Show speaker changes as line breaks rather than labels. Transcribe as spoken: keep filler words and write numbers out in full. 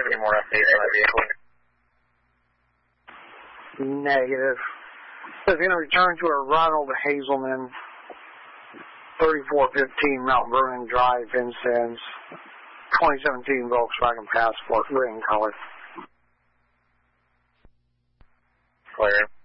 have any more updates on that vehicle?
Negative. It's going to return to a Ronald Hazelman, thirty-four fifteen Mount Vernon Drive, Vincennes, twenty seventeen Volkswagen Passport, green color.
Clear.